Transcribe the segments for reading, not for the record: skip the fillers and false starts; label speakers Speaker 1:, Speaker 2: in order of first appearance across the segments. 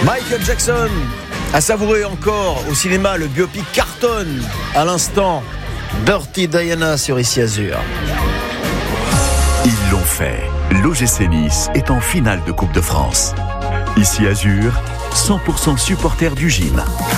Speaker 1: Michael Jackson a savouré encore au cinéma, le biopic cartonne à l'instant. Dirty Diana sur Ici Azur.
Speaker 2: Ils l'ont fait. L'OGC Nice est en finale de Coupe de France. Ici Azur, 100% supporters du gym.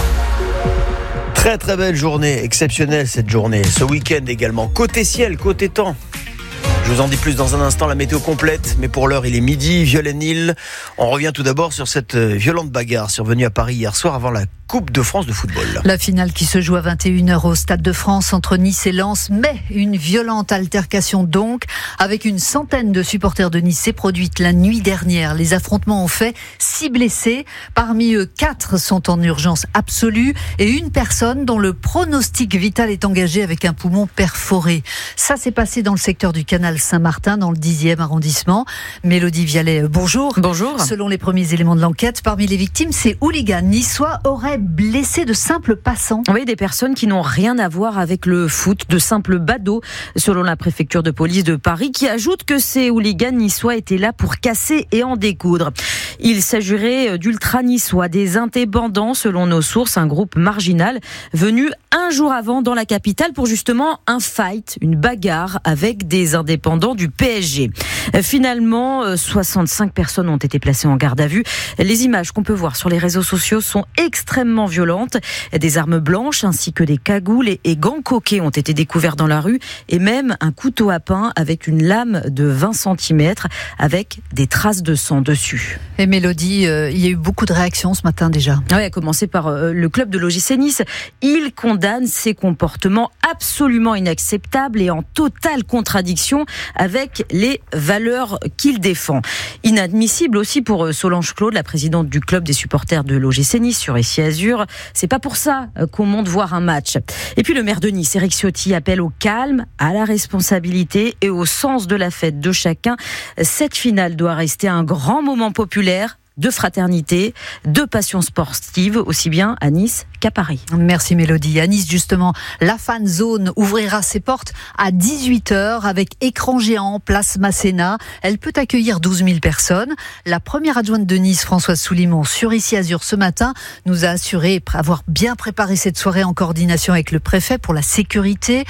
Speaker 1: Très très belle journée, exceptionnelle cette journée. Ce week-end également, côté ciel, côté temps. Je vous en dis plus dans un instant, la météo complète, mais pour l'heure il est midi, Violaine-Île. On revient tout d'abord sur cette violente bagarre survenue à Paris hier soir avant la Coupe de France de football.
Speaker 3: La finale qui se joue à 21h au Stade de France entre Nice et Lens, mais une violente altercation donc, avec une centaine de supporters de Nice s'est produite la nuit dernière. Les affrontements ont fait 6 blessés, parmi eux 4 sont en urgence absolue et une personne dont le pronostic vital est engagé avec un poumon perforé. Ça s'est passé dans le secteur du canal Saint-Martin, dans le 10e arrondissement. Mélodie Vialet, bonjour.
Speaker 4: Bonjour.
Speaker 3: Selon les premiers éléments de l'enquête, parmi les victimes, ces hooligans niçois auraient blessé de simples passants.
Speaker 4: Oui, des personnes qui n'ont rien à voir avec le foot, de simples badauds, selon la préfecture de police de Paris, qui ajoute que ces hooligans niçois étaient là pour casser et en découdre. Il s'agirait d'ultra-niçois, des indépendants, selon nos sources, un groupe marginal venu un jour avant dans la capitale pour justement un fight, une bagarre avec des indépendants du PSG. Finalement, 65 personnes ont été placées en garde à vue. Les images qu'on peut voir sur les réseaux sociaux sont extrêmement violentes. Des armes blanches ainsi que des cagoules et gants coquets ont été découverts dans la rue et même un couteau à pain avec une lame de 20 cm avec des traces de sang dessus.
Speaker 3: Et Mélodie, il y a eu beaucoup de réactions ce matin déjà.
Speaker 4: Oui, à commencer par le club de l'OGC Nice. Il condamne ces comportements absolument inacceptables et en totale contradiction avec les valeurs qu'il défend. Inadmissible aussi pour Solange Claude, la présidente du club des supporters de l'OGC Nice sur Ici Azur. C'est pas pour ça qu'on monte voir un match. Et puis le maire de Nice, Éric Ciotti, appelle au calme, à la responsabilité et au sens de la fête de chacun. Cette finale doit rester un grand moment populaire, de fraternité, de passion sportive, aussi bien à Nice qu'à Paris.
Speaker 3: Merci Mélodie. À Nice, justement, la fan zone ouvrira ses portes à 18h avec écran géant, place Masséna. Elle peut accueillir 12 000 personnes. La première adjointe de Nice, Françoise Soulimon, sur Ici Azur ce matin, nous a assuré avoir bien préparé cette soirée en coordination avec le préfet pour la sécurité.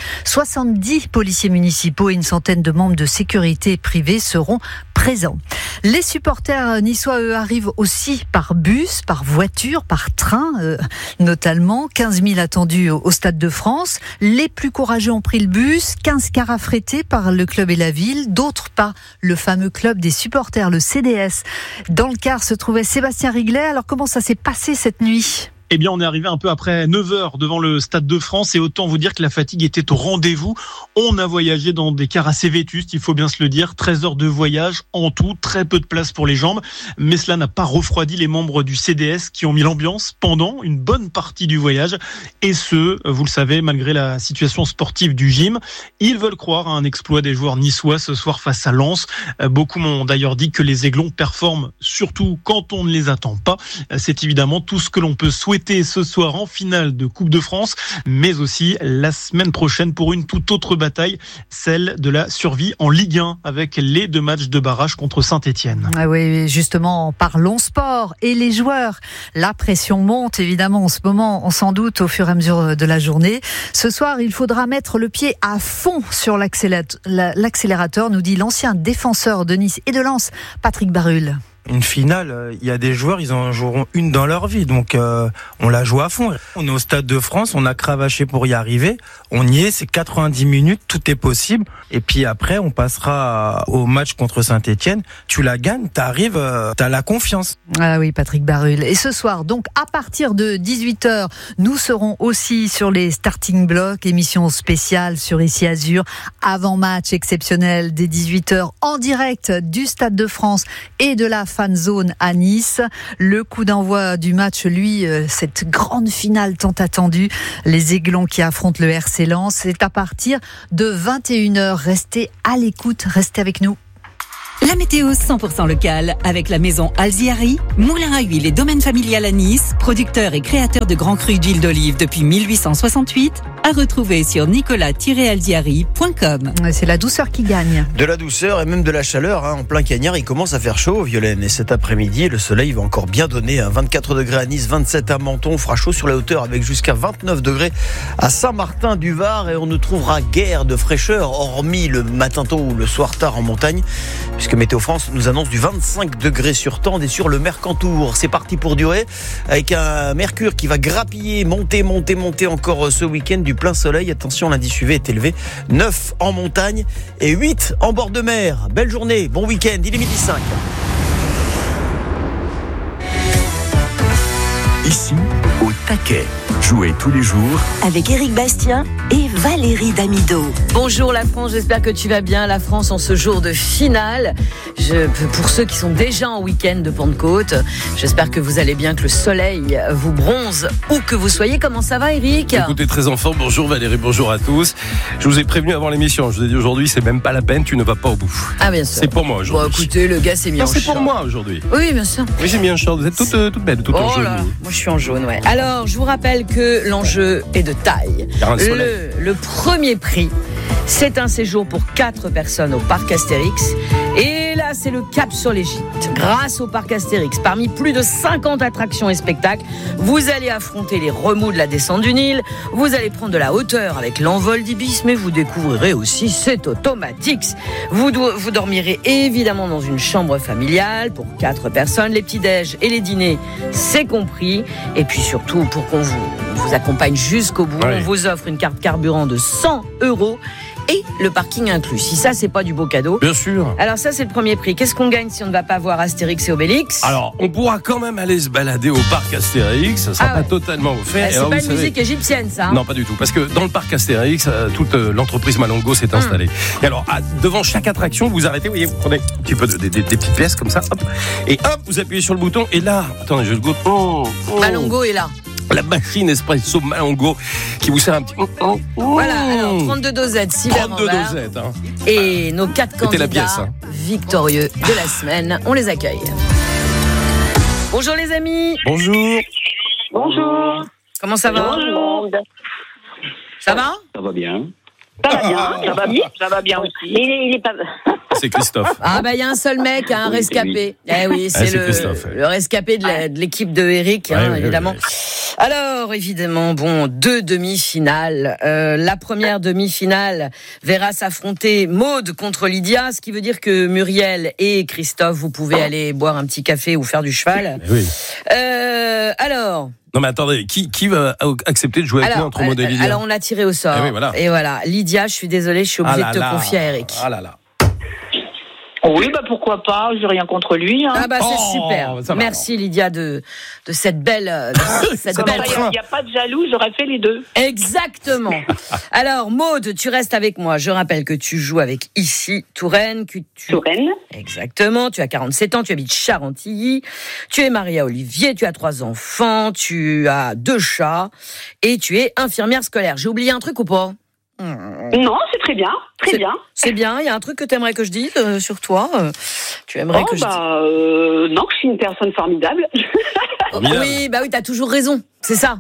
Speaker 3: 70 policiers municipaux et une centaine de membres de sécurité privée seront présents. Les supporters niçois, eux, arrivent aussi par bus, par voiture, par train, notamment 15 000 attendus au Stade de France. Les plus courageux ont pris le bus, 15 cars affrétés par le club et la ville, d'autres par le fameux club des supporters, le CDS. Dans le car se trouvait Sébastien Riglet. Alors comment ça s'est passé cette nuit ?
Speaker 5: Eh bien, on est arrivé un peu après 9h devant le Stade de France et autant vous dire que la fatigue était au rendez-vous. On a voyagé dans des cars assez vétustes, il faut bien se le dire. 13 heures de voyage en tout, très peu de place pour les jambes. Mais cela n'a pas refroidi les membres du CDS qui ont mis l'ambiance pendant une bonne partie du voyage. Et ce, vous le savez, malgré la situation sportive du gym. Ils veulent croire à un exploit des joueurs niçois ce soir face à Lens. Beaucoup m'ont d'ailleurs dit que les Aiglons performent surtout quand on ne les attend pas. C'est évidemment tout ce que l'on peut souhaiter ce soir en finale de Coupe de France, mais aussi la semaine prochaine pour une toute autre bataille, celle de la survie en Ligue 1 avec les 2 matchs de barrage contre Saint-Etienne.
Speaker 3: Ah oui, justement, parlons sport et les joueurs. La pression monte évidemment en ce moment, on s'en doute au fur et à mesure de la journée. Ce soir, il faudra mettre le pied à fond sur l'accélérateur, nous dit l'ancien défenseur de Nice et de Lens, Patrick Barruel.
Speaker 6: Une finale, il y a des joueurs, ils en joueront une dans leur vie, donc on la joue à fond. On est au Stade de France, on a cravaché pour y arriver, on y est, c'est 90 minutes, tout est possible. Et puis après, on passera au match contre Saint-Etienne. Tu la gagnes, t'arrives, t'as la confiance.
Speaker 3: Ah oui, Patrick Barruel. Et ce soir, donc à partir de 18h, nous serons aussi sur les starting blocks, émission spéciale sur Ici Azur, avant-match exceptionnel dès 18h en direct du Stade de France et de la fan zone à Nice. Le coup d'envoi du match, lui, cette grande finale tant attendue, les Aiglons qui affrontent le RC Lens, c'est à partir de 21h. Restez à l'écoute, restez avec nous.
Speaker 7: La météo 100% locale avec la maison Alziari, moulin à huile et domaine familial à Nice, producteur et créateur de grands crus d'huile d'olive depuis 1868, à retrouver sur nicolas-alziari.com.
Speaker 3: C'est la douceur qui gagne.
Speaker 1: De la douceur et même de la chaleur, en plein cagnard, il commence à faire chaud, Violaine. Et cet après-midi, le soleil va encore bien donner. 24 degrés à Nice, 27 à Menton, on fera chaud sur la hauteur avec jusqu'à 29 degrés à Saint-Martin-du-Var. Et on ne trouvera guère de fraîcheur, hormis le matin tôt ou le soir tard en montagne, puisque Météo France nous annonce du 25 degrés sur Tende et sur le Mercantour. C'est parti pour durer, avec un mercure qui va grappiller, monter encore ce week-end du plein soleil. Attention, l'indice UV est élevé, 9 en montagne et 8 en bord de mer. Belle journée, bon week-end, il est 12h05.
Speaker 2: Ici, au taquet. Jouez tous les jours
Speaker 8: avec Éric Bastien et Valérie Damido.
Speaker 4: Bonjour la France, j'espère que tu vas bien. La France en ce jour de finale. Pour ceux qui sont déjà en week-end de Pentecôte, j'espère que vous allez bien, que le soleil vous bronze où que vous soyez. Comment ça va, Éric ?
Speaker 9: Écoutez, très en forme. Bonjour Valérie, bonjour à tous. Je vous ai prévenu avant l'émission. Je vous ai dit aujourd'hui, c'est même pas la peine, tu ne vas pas au bout.
Speaker 4: Ah bien sûr.
Speaker 9: C'est pour moi aujourd'hui.
Speaker 4: Bon, écoutez, le gars s'est mis en
Speaker 9: c'est
Speaker 4: short.
Speaker 9: pour moi aujourd'hui.
Speaker 4: Oui, bien sûr.
Speaker 9: Oui, j'ai mis un short. Vous êtes toute belle, toute en jaune.
Speaker 4: Là, moi je suis en jaune, ouais. Alors, je vous rappelle que l'enjeu est de taille. Le premier prix, c'est un séjour pour 4 personnes au parc Astérix. Et là, c'est le cap sur l'Égypte. Grâce au parc Astérix, parmi plus de 50 attractions et spectacles, vous allez affronter les remous de la descente du Nil, vous allez prendre de la hauteur avec l'envol d'Ibis, mais vous découvrirez aussi cet Automatix. Vous dormirez évidemment dans une chambre familiale pour 4 personnes. Les petits-déj et les dîners, c'est compris. Et puis surtout, pour qu'on vous accompagne jusqu'au bout, on vous offre une carte carburant de 100 € et le parking inclus. Si ça, c'est pas du beau cadeau.
Speaker 9: Bien sûr.
Speaker 4: Alors ça, c'est le premier prix. Qu'est-ce qu'on gagne si on ne va pas voir Astérix et Obélix ?
Speaker 9: Alors, on pourra quand même aller se balader au parc Astérix. Ça sera pas totalement offert.
Speaker 4: C'est pas une musique égyptienne, ça.
Speaker 9: Non, pas du tout. Parce que dans le parc Astérix, toute l'entreprise Malongo s'est installée. Et alors, devant chaque attraction, vous arrêtez, vous voyez, vous prenez un petit peu des petites pièces comme ça, hop, et hop, vous appuyez sur le bouton. Et là, attendez, je le goûte.
Speaker 4: Malongo est là.
Speaker 9: La machine espresso Malongo qui vous sert un petit...
Speaker 4: Voilà, alors 32 dosettes, 6 verres en
Speaker 9: 32
Speaker 4: verre.
Speaker 9: dosettes.
Speaker 4: Et nos 4 candidats victorieux de la semaine, on les accueille. Bonjour les amis.
Speaker 9: Bonjour.
Speaker 10: Bonjour.
Speaker 4: Comment ça va ?
Speaker 10: Bonjour.
Speaker 4: Ça va ?
Speaker 10: Ça va bien. Ça va bien aussi. Il est pas...
Speaker 9: C'est Christophe.
Speaker 4: Ah bah il y a un seul mec, un rescapé. Eh oui, c'est le rescapé de l'équipe de Eric, évidemment. Oui. Alors évidemment, bon, 2 demi-finales. La première demi-finale verra s'affronter Maude contre Lydia, ce qui veut dire que Muriel et Christophe, vous pouvez aller boire un petit café ou faire du cheval.
Speaker 9: Oui.
Speaker 4: Alors.
Speaker 9: Non mais attendez, qui va accepter de jouer avec nous entre Maude et Lydia ?
Speaker 4: Alors on l'a tiré au sort. Et voilà. Lydia, je suis désolée, je suis obligée de te confier à Eric.
Speaker 9: Ah là là.
Speaker 10: Oui, pourquoi pas, j'ai rien contre lui.
Speaker 4: Ah c'est super. Merci Lydia de cette belle...
Speaker 10: Il n'y a pas de jaloux, j'aurais fait les deux.
Speaker 4: Exactement. Alors Maude, tu restes avec moi. Je rappelle que tu joues avec Issy Touraine.
Speaker 10: Touraine.
Speaker 4: Exactement, tu as 47 ans, tu habites Chantilly, tu es mariée à Olivier, tu as 3 enfants, tu as 2 chats et tu es infirmière scolaire. J'ai oublié un truc ou pas ?
Speaker 10: Non, c'est très bien, bien.
Speaker 4: C'est bien, il y a un truc que tu aimerais que je dise sur toi tu aimerais que je dise
Speaker 10: non, je suis une personne formidable.
Speaker 4: Oui, tu as toujours raison, c'est ça.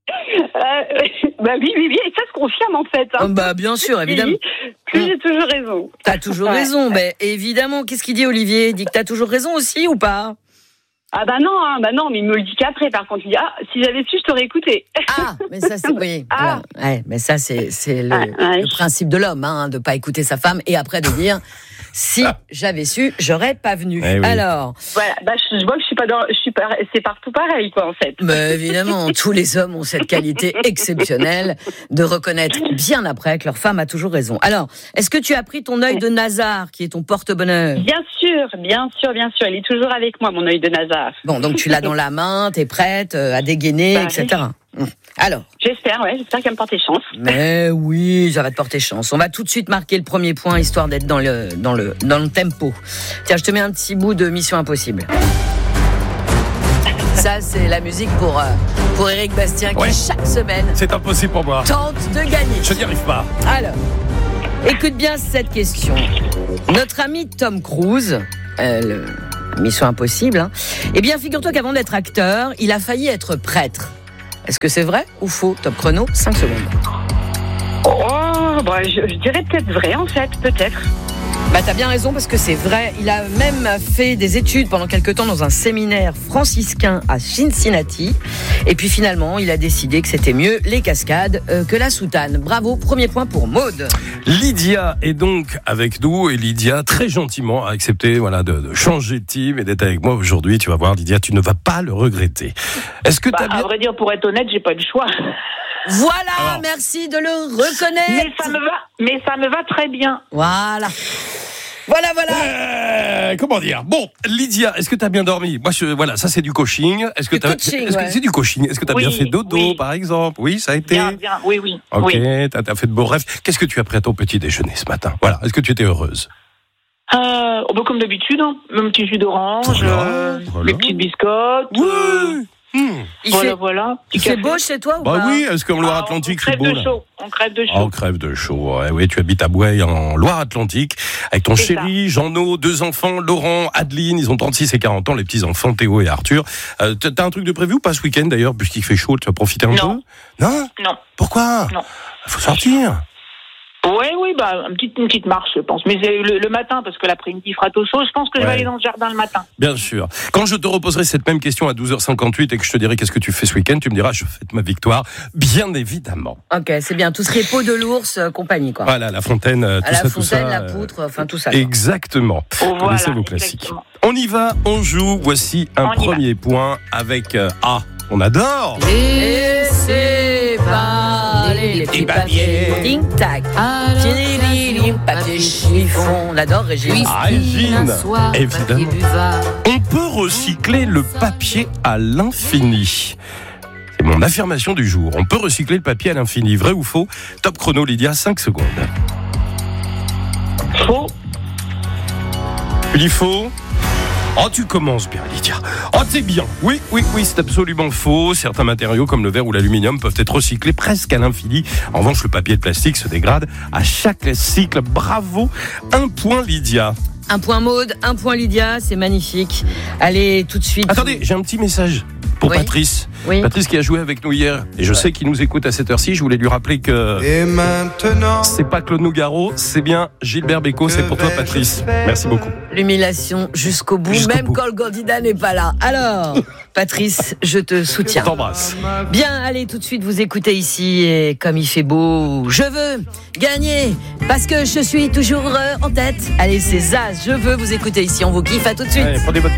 Speaker 10: Oui, et ça se confirme en fait.
Speaker 4: Bien sûr, évidemment.
Speaker 10: J'ai toujours raison.
Speaker 4: T'as toujours raison, évidemment. Qu'est-ce qu'il dit Olivier ? Il dit que t'as toujours raison aussi ou pas ?
Speaker 10: Ah non, mais il me le dit qu'après. Par contre, il dit si j'avais su, je t'aurais écouté.
Speaker 4: Mais ça c'est mais ça c'est le principe de l'homme, de pas écouter sa femme et après de dire si j'avais su, j'aurais pas venu.
Speaker 9: Oui.
Speaker 4: Alors,
Speaker 10: voilà, je vois que c'est partout pareil quoi en fait.
Speaker 4: Mais évidemment, tous les hommes ont cette qualité exceptionnelle de reconnaître bien après que leur femme a toujours raison. Alors, est-ce que tu as pris ton œil de Nazar qui est ton porte-bonheur ?
Speaker 10: Bien sûr, il est toujours avec moi mon œil de Nazar.
Speaker 4: Bon, donc tu l'as dans la main, t'es prête à dégainer, etc. Alors.
Speaker 10: J'espère qu'il va me porter chance.
Speaker 4: Mais oui, ça va te porter chance. On va tout de suite marquer le premier point, histoire d'être dans le tempo. Tiens, je te mets un petit bout de Mission Impossible. Ça, c'est la musique pour Éric Bastien qui, chaque semaine,
Speaker 9: c'est impossible pour moi,
Speaker 4: tente de gagner.
Speaker 9: Je n'y arrive pas.
Speaker 4: Alors, écoute bien cette question.
Speaker 11: Notre ami Tom Cruise, mission impossible, hein. Eh bien, figure-toi qu'avant d'être acteur, il a failli être prêtre. Est-ce que c'est vrai ou faux? Top chrono, 5 secondes.
Speaker 10: Oh, bah, je dirais peut-être vrai, en fait, peut-être.
Speaker 11: Bah, t'as bien raison parce que c'est vrai. Il a même fait des études pendant quelques temps dans un séminaire franciscain à Cincinnati. Et puis finalement, il a décidé que c'était mieux les cascades que la soutane. Bravo, premier point pour Maude.
Speaker 9: Lydia est donc avec nous et Lydia, très gentiment, a accepté de changer de team et d'être avec moi aujourd'hui. Tu vas voir, Lydia, tu ne vas pas le regretter. Est-ce que
Speaker 10: à vrai dire, pour être honnête, j'ai pas le choix.
Speaker 11: Voilà, merci de le reconnaître.
Speaker 10: Mais ça me va très bien.
Speaker 11: Voilà.
Speaker 9: Comment dire? Bon, Lydia, est-ce que tu as bien dormi? Moi, ça c'est du coaching. Est-ce que c'est du coaching? Est-ce que tu as bien fait dodo, par exemple? Oui, ça a été.
Speaker 10: Bien, oui.
Speaker 9: Ok,
Speaker 10: oui.
Speaker 9: t'as fait de beaux rêves. Qu'est-ce que tu as pris à ton petit déjeuner ce matin? Voilà, est-ce que tu étais heureuse?
Speaker 10: Comme d'habitude, hein. Mon petit jus d'orange, les petites biscottes.
Speaker 9: Oui.
Speaker 10: Voilà.
Speaker 11: Il fait beau chez toi ou pas?
Speaker 9: Oui, est-ce qu'en Loire-Atlantique c'est beau?
Speaker 10: On crève de chaud.
Speaker 9: On crève de chaud. Oui, tu habites à Boueil en Loire-Atlantique avec ton chéri, Jean-No, 2 enfants, Laurent, Adeline, ils ont 36 et 40 ans, les petits enfants Théo et Arthur. T'as un truc de prévu ou pas ce week-end d'ailleurs, puisqu'il fait chaud, tu vas profiter un peu? Non. Pourquoi?
Speaker 10: Non.
Speaker 9: Faut sortir.
Speaker 10: Oui, une petite marche, je pense. Mais c'est le matin, parce que l'après-midi, il fera tôt chaud. Je pense que je vais aller dans le jardin le matin.
Speaker 9: Bien sûr. Quand je te reposerai cette même question à 12h58 et que je te dirai qu'est-ce que tu fais ce week-end, tu me diras, je fête ma victoire, bien évidemment.
Speaker 11: Ok, c'est bien. Tout ce qui est peau de l'ours, compagnie, quoi.
Speaker 9: Voilà, la fontaine, tout ça.
Speaker 11: La poutre, enfin tout ça.
Speaker 9: Exactement. Connaissez vos classiques. On y va, on joue. Voici un premier point avec on adore.
Speaker 11: Laissez parler les petits papiers. Tic-tac. Papier chiffon. On adore Régine.
Speaker 9: Régine, évidemment. On peut recycler le papier à l'infini. C'est mon affirmation du jour. On peut recycler le papier à l'infini. Vrai ou faux? Top chrono, Lydia, 5 secondes.
Speaker 10: Faux.
Speaker 9: Tu dis faux? Oh, tu commences bien, Lydia. Oh, c'est bien. Oui, c'est absolument faux. Certains matériaux, comme le verre ou l'aluminium, peuvent être recyclés presque à l'infini. En revanche, le papier de plastique se dégrade à chaque cycle. Bravo. 1 point, Lydia.
Speaker 11: 1 point Maude, 1 point Lydia. C'est magnifique. Allez, tout de suite.
Speaker 9: Attendez, j'ai un petit message pour Patrice.
Speaker 11: Oui.
Speaker 9: Patrice qui a joué avec nous hier. Et je sais qu'il nous écoute à cette heure-ci. Je voulais lui rappeler que c'est pas Claude Nougaro, c'est bien Gilbert Bécaud. C'est pour toi, Patrice. Merci beaucoup.
Speaker 11: L'humiliation jusqu'au bout, même quand le candidat n'est pas là. Alors, Patrice, je te soutiens.
Speaker 9: Je t'embrasse.
Speaker 11: Bien, allez, tout de suite, vous écoutez ici. Et comme il fait beau, je veux gagner parce que je suis toujours en tête. Allez, c'est Zaz, je veux vous écouter ici. On vous kiffe, à tout de suite.
Speaker 9: Allez, prenez votre